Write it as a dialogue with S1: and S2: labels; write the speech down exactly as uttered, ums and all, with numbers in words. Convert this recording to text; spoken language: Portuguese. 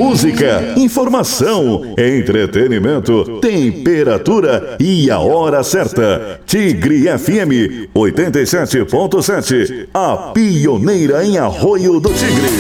S1: música, informação, entretenimento, temperatura e a hora certa. Tigre F M oitenta e sete ponto sete, a pioneira em Arroio do Tigre.